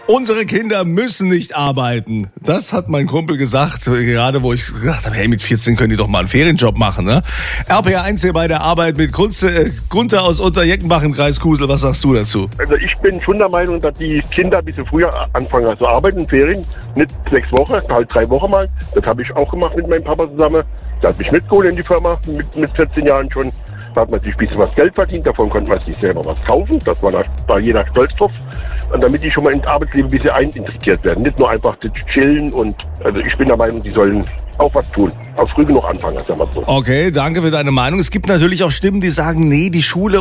Unsere Kinder müssen nicht arbeiten. Das hat mein Kumpel gesagt, gerade wo ich gedacht habe, hey, mit 14 können die doch mal einen Ferienjob machen, ne? RPR1 hier bei der Arbeit mit Gunther aus Unterjeckenbach im Kreis Kusel. Was sagst du dazu? Also ich bin schon der Meinung, dass die Kinder ein bisschen früher anfangen zu arbeiten, in Ferien. Nicht 6 Wochen, halt 3 Wochen mal. Das habe ich auch gemacht mit meinem Papa zusammen. Der hat mich mitgeholt in die Firma mit 14 Jahren schon. Da hat man sich ein bisschen was Geld verdient, davon konnte man sich selber was kaufen. Das war da jeder stolz drauf. Und damit die schon mal ins Arbeitsleben ein bisschen einintegriert werden. Nicht nur einfach das chillen also ich bin der Meinung, die sollen auch was tun. Auch früh genug anfangen, sagen wir so. Okay, danke für deine Meinung. Es gibt natürlich auch Stimmen, die sagen, nee, die Schule